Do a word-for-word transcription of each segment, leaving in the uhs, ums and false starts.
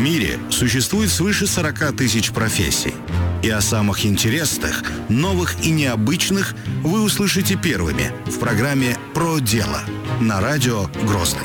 мире существует свыше сорок тысяч профессий. И о самых интересных, новых и необычных вы услышите первыми в программе «Про дело» на радио «Грозный».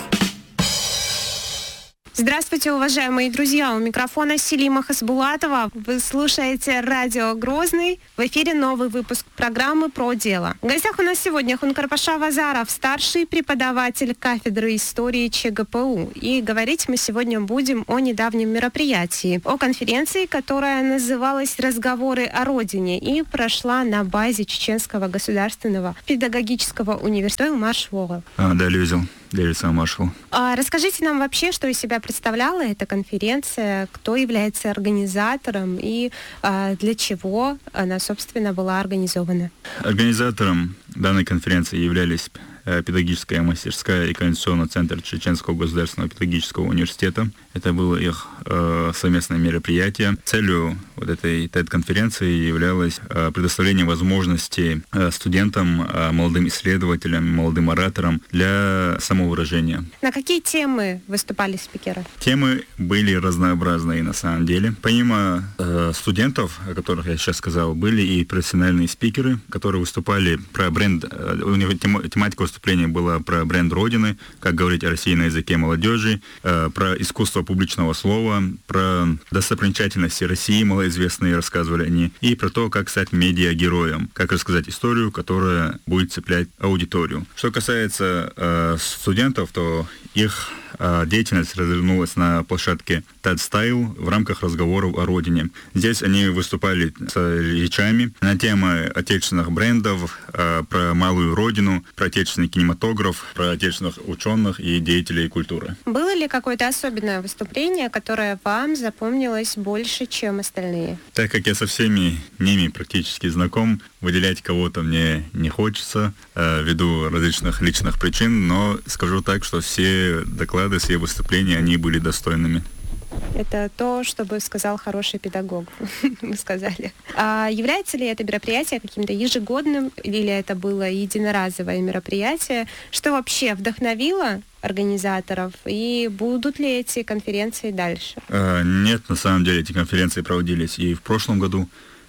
Здравствуйте, уважаемые друзья! У микрофона Селима Хасбулатова. Вы слушаете радио «Грозный». В эфире новый выпуск программы «Про дело». В гостях у нас сегодня Хункарпаша Вазаров, старший преподаватель кафедры истории ЧГПУ. И говорить мы сегодня будем о недавнем мероприятии, о конференции, которая называлась «Разговоры о Родине» и прошла на базе Чеченского государственного педагогического университета Маршвола. А, да, видел. Маршал. А расскажите нам вообще, что из себя представляла эта конференция, кто является организатором и а, для чего она, собственно, была организована? Организатором данной конференции являлись педагогическая мастерская и координационный центр Чеченского государственного педагогического университета. Это было их э, совместное мероприятие. Целью вот этой TED-конференции являлось э, предоставление возможности э, студентам, э, молодым исследователям, молодым ораторам для самовыражения. На какие темы выступали спикеры? Темы были разнообразные на самом деле. Помимо э, студентов, о которых я сейчас сказал, были и профессиональные спикеры, которые выступали про бренд, э, у него тема, тематика выступление было про бренд Родины, как говорить о России на языке молодежи, э, про искусство публичного слова, про достопримечательности России малоизвестные рассказывали они, и про то, как стать медиа-героем, как рассказать историю, которая будет цеплять аудиторию. Что касается э, студентов, то их э, деятельность развернулась на площадке TED Style в рамках разговоров о Родине. Здесь они выступали с речами на темы отечественных брендов, э, про малую Родину, про отечественный кинематограф, про отечественных ученых и деятелей культуры. Было ли какое-то особенное выступление, которое вам запомнилось больше, чем остальные? Так как я со всеми ними практически знаком, выделять кого-то мне не хочется, э, ввиду различных личных причин, но скажу так, что все доклады, все выступления, они были достойными. Это то, что бы сказал хороший педагог, мы сказали. А является ли это мероприятие каким-то ежегодным, или это было единоразовое мероприятие? Что вообще вдохновило организаторов, и будут ли эти конференции дальше? А, нет, на самом деле эти конференции проводились и в прошлом году.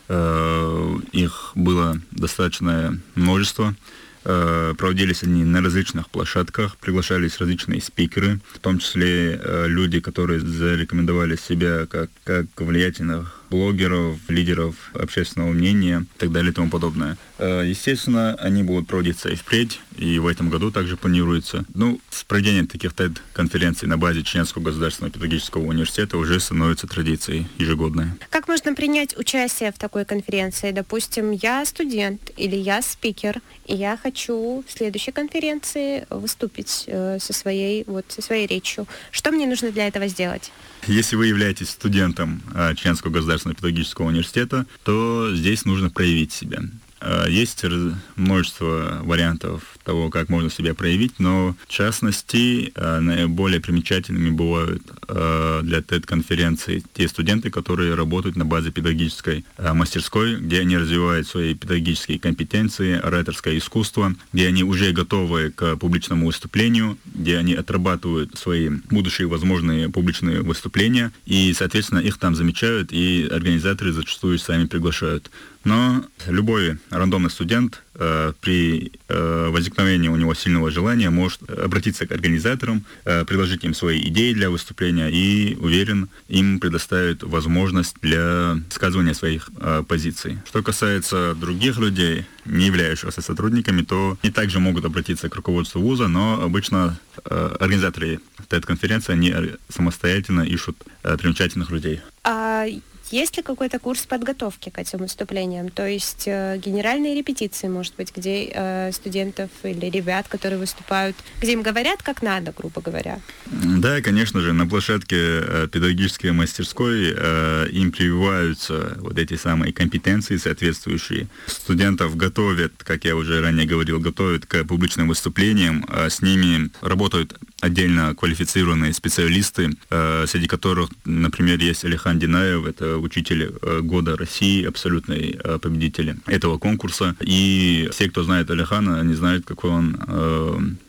А, их было достаточное множество. Проводились они на различных площадках, приглашались различные спикеры, в том числе люди, которые зарекомендовали себя как, как влиятельных блогеров, лидеров общественного мнения и так далее и тому подобное. Естественно, они будут проводиться и впредь, и в этом году также планируется. Ну, с проведением таких TED-конференций на базе Чеченского государственного педагогического университета уже становится традицией ежегодной. Как можно принять участие в такой конференции? Допустим, я студент или я спикер, и я хочу в следующей конференции выступить э, со своей, вот, со своей речью. Что мне нужно для этого сделать? Если вы являетесь студентом э, Чеченского государственного педагогического университета, то здесь нужно проявить себя. Э, есть множество вариантов того, как можно себя проявить, но в частности э, наиболее примечательными бывают э, для TED-конференции те студенты, которые работают на базе педагогической э, мастерской, где они развивают свои педагогические компетенции, ораторское искусство, где они уже готовы к публичному выступлению, где они отрабатывают свои будущие возможные публичные выступления, и, соответственно, их там замечают, и организаторы зачастую сами приглашают. Но любой рандомный студент э, при э, возникновении у него сильного желания может обратиться к организаторам, э, предложить им свои идеи для выступления, и, уверен, им предоставят возможность для высказывания своих э, позиций. Что касается других людей, не являющихся сотрудниками, то они также могут обратиться к руководству вуза, но обычно э, организаторы TED-конференции, они самостоятельно ищут э, примечательных людей. А есть ли какой-то курс подготовки к этим выступлениям? То есть э, генеральные репетиции, может быть, где э, студентов или ребят, которые выступают, где им говорят, как надо, грубо говоря? Да, конечно же, на площадке э, педагогической мастерской э, им прививаются вот эти самые компетенции соответствующие. Студентов готовят, как я уже ранее говорил, готовят к публичным выступлениям, а с ними работают отдельно квалифицированные специалисты, э, среди которых, например, есть Алихан Динаев, это учитель э, года России, абсолютный э, победитель этого конкурса. И все, кто знает Алихана, они знают, какой он э,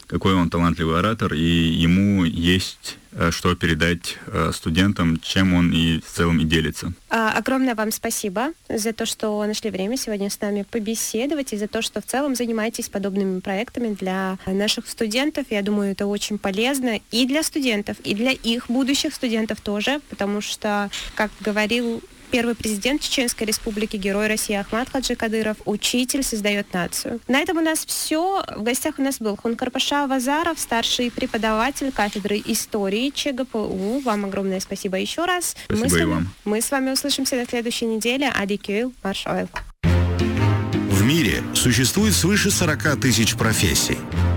какой он талантливый оратор, и ему есть что передать студентам, чем он и в целом и делится. Огромное вам спасибо за то, что нашли время сегодня с нами побеседовать, и за то, что в целом занимаетесь подобными проектами для наших студентов. Я думаю, это очень полезно и для студентов, и для их будущих студентов тоже, потому что, как говорил первый президент Чеченской Республики, герой России Ахмат Хаджи Кадыров, учитель создает нацию. На этом у нас все. В гостях у нас был Хункарпаша Вазаров, старший преподаватель кафедры истории ЧГПУ. Вам огромное спасибо еще раз. Спасибо мы, с и вами, вам. мы с вами услышимся на следующей неделе. Адикюйл, Марш Ойл. В мире существует свыше сорок тысяч профессий.